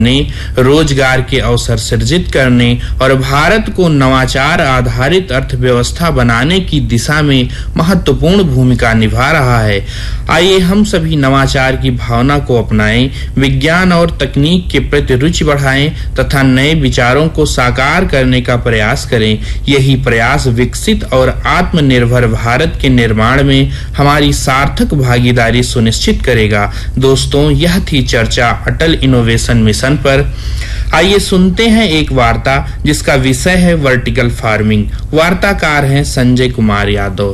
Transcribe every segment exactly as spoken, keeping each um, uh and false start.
ने रोजगार के अवसर सृजित करने और भारत को नवाचार आधारित अर्थव्यवस्था बनाने की दिशा में महत्वपूर्ण भूमिका निभा रहा है। आइए हम सभी नवाचार की भावना को अपनाएं, विज्ञान और तकनीक के प्रति रुचि बढ़ाएं तथा नए विचारों को साकार करने का प्रयास करें। यही प्रयास विकसित और आत्मनिर्भर भारत के निर्माण में हमारी सार्थक भागीदारी सुनिश्चित करेगा। दोस्तों, यह थी चर्चा अटल इनोवेशन मिशन पर। आइए सुनते हैं एक वार्ता जिसका विषय है वर्टिकल फार्मिंग। वार्ताकार हैं संजय कुमार यादव।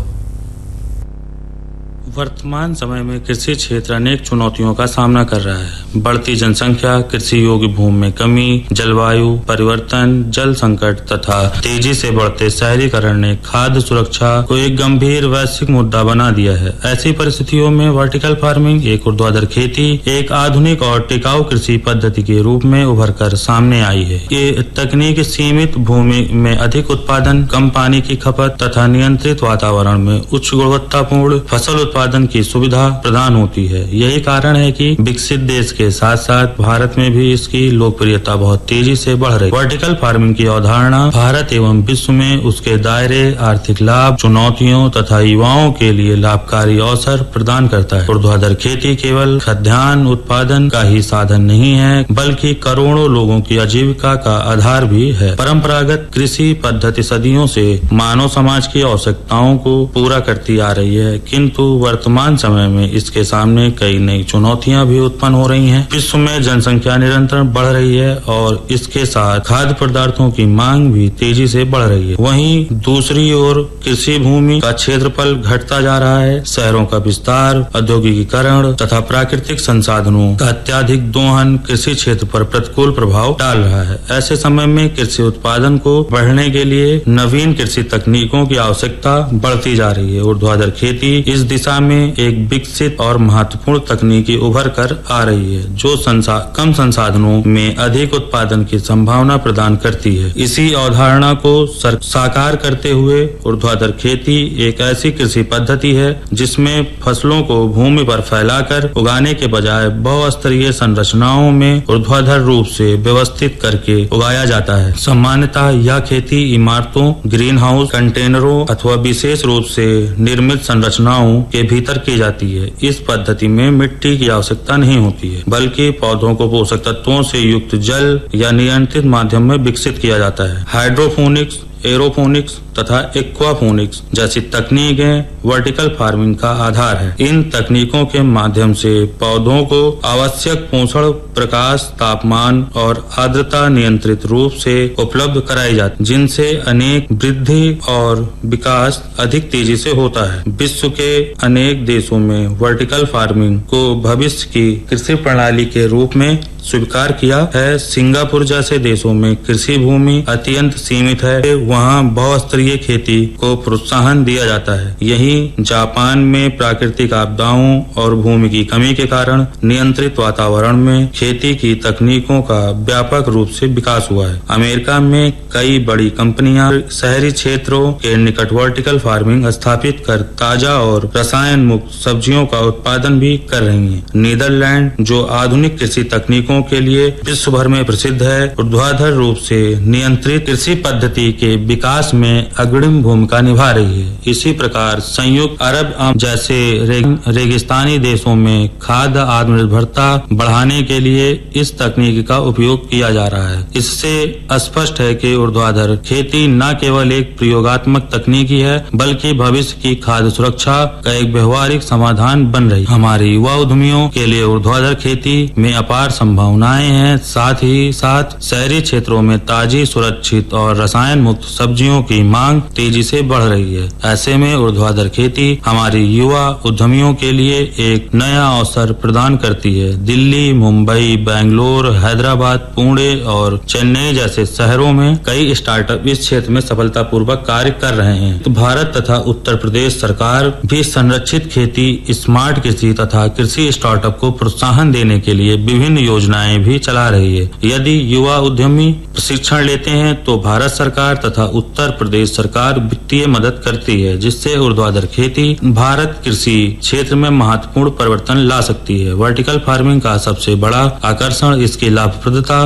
वर्तमान समय में कृषि क्षेत्र अनेक चुनौतियों का सामना कर रहा है। बढ़ती जनसंख्या, कृषि योग्य भूमि में कमी, जलवायु परिवर्तन, जल संकट तथा तेजी से बढ़ते शहरीकरण ने खाद्य सुरक्षा को एक गंभीर वैश्विक मुद्दा बना दिया है। ऐसी परिस्थितियों में वर्टिकल फार्मिंग एक ऊर्ध्वाधर खेती एक आधुनिक और टिकाऊ कृषि पद्धति के रूप में उभर कर सामने आई है। ये तकनीक सीमित भूमि में अधिक उत्पादन, कम पानी की खपत तथा नियंत्रित वातावरण में उच्च गुणवत्तापूर्ण फसल उत्पादन की सुविधा प्रदान होती है। यही कारण है कि विकसित देश के साथ साथ भारत में भी इसकी लोकप्रियता बहुत तेजी से बढ़ रही है। वर्टिकल फार्मिंग की अवधारणा भारत एवं विश्व में उसके दायरे, आर्थिक लाभ, चुनौतियों तथा युवाओं के लिए लाभकारी अवसर प्रदान करता है। ऊर्ध्वाधर खेती केवल खाद्यान्न उत्पादन का ही साधन नहीं है, बल्कि करोड़ों लोगों की आजीविका का आधार भी है। परंपरागत कृषि पद्धति सदियों से मानव समाज की आवश्यकताओं को पूरा करती आ रही है, किंतु वर्तमान समय में इसके सामने कई नई चुनौतियां भी उत्पन्न हो रही हैं। विश्व में जनसंख्या निरंतर बढ़ रही है और इसके साथ खाद्य पदार्थों की मांग भी तेजी से बढ़ रही है। वहीं दूसरी ओर कृषि भूमि का क्षेत्रफल घटता जा रहा है। शहरों का विस्तार, औद्योगिकीकरण तथा प्राकृतिक संसाधनों का अत्याधिक दोहन कृषि क्षेत्र पर प्रतिकूल प्रभाव डाल रहा है। ऐसे समय में कृषि उत्पादन को बढ़ने के लिए नवीन कृषि तकनीकों की आवश्यकता बढ़ती जा रही है। ऊर्ध्वाधर खेती इस दिशा में एक विकसित और महत्वपूर्ण तकनीकी उभर कर आ रही है, जो संसा, कम संसाधनों में अधिक उत्पादन की संभावना प्रदान करती है। इसी अवधारणा को साकार करते हुए ऊर्ध्वाधर खेती एक ऐसी कृषि पद्धति है जिसमें फसलों को भूमि पर फैलाकर उगाने के बजाय बहुस्तरीय संरचनाओं में ऊर्ध्वाधर रूप से व्यवस्थित करके उगाया जाता है। सामान्यतः यह खेती इमारतों, ग्रीन हाउस, कंटेनरों अथवा विशेष रूप से निर्मित संरचनाओं के भीतर की जाती है। इस पद्धति में मिट्टी की आवश्यकता नहीं होती है, बल्कि पौधों को पोषक तत्वों से युक्त जल या नियंत्रित माध्यम में विकसित किया जाता है। हाइड्रोपोनिक्स, एरोपोनिक्स तथा एक्वापोनिक्स जैसी तकनीकें वर्टिकल फार्मिंग का आधार है। इन तकनीकों के माध्यम से पौधों को आवश्यक पोषण, प्रकाश, तापमान और आर्द्रता नियंत्रित रूप से उपलब्ध कराई जाती, जिनसे अनेक वृद्धि और विकास अधिक तेजी से होता है। विश्व के अनेक देशों में वर्टिकल फार्मिंग को भविष्य की कृषि प्रणाली के रूप में स्वीकार किया है। सिंगापुर जैसे देशों में कृषि भूमि अत्यंत सीमित है, वहाँ बहुस्तरीय खेती को प्रोत्साहन दिया जाता है। यहीं जापान में प्राकृतिक आपदाओं और भूमि की कमी के कारण नियंत्रित वातावरण में खेती की तकनीकों का व्यापक रूप से विकास हुआ है। अमेरिका में कई बड़ी कंपनियां शहरी क्षेत्रों के निकट वर्टिकल फार्मिंग स्थापित कर ताजा और रसायन मुक्त सब्जियों का उत्पादन भी कर रही है। नीदरलैंड, जो आधुनिक कृषि तकनीकों के लिए विश्व भर में प्रसिद्ध है, ऊर्ध्वाधर रूप से नियंत्रित कृषि पद्धति के विकास में अग्रणी भूमिका निभा रही है। इसी प्रकार संयुक्त अरब अमीरात जैसे रे, रेगिस्तानी देशों में खाद्य आत्मनिर्भरता बढ़ाने के लिए इस तकनीक का उपयोग किया जा रहा है। इससे स्पष्ट है कि ऊर्ध्वाधर खेती न केवल एक प्रयोगात्मक तकनीकी है, बल्कि भविष्य की खाद्य सुरक्षा का एक व्यवहारिक समाधान बन रही है। हमारे युवा उद्यमियों के लिए ऊर्ध्वाधर खेती में अपार संभावनाएं हैं। साथ ही साथ शहरी क्षेत्रों में ताजी, सुरक्षित और रसायन मुक्त सब्जियों की मांग तेजी से बढ़ रही है। ऐसे में ऊर्ध्वाधर खेती हमारी युवा उद्यमियों के लिए एक नया अवसर प्रदान करती है। दिल्ली, मुंबई, बेंगलोर, हैदराबाद, पुणे और चेन्नई जैसे शहरों में कई स्टार्टअप इस क्षेत्र में सफलतापूर्वक कार्य कर रहे हैं। तो भारत तथा उत्तर प्रदेश सरकार भी संरक्षित खेती, स्मार्ट कृषि तथा कृषि स्टार्टअप को प्रोत्साहन देने के लिए विभिन्न योजनाओं योजनाएं भी चला रही है। यदि युवा उद्यमी प्रशिक्षण लेते हैं तो भारत सरकार तथा उत्तर प्रदेश सरकार वित्तीय मदद करती है, जिससे ऊर्ध्वाधर खेती भारत कृषि क्षेत्र में महत्वपूर्ण परिवर्तन ला सकती है। वर्टिकल फार्मिंग का सबसे बड़ा आकर्षण इसकी लाभप्रदता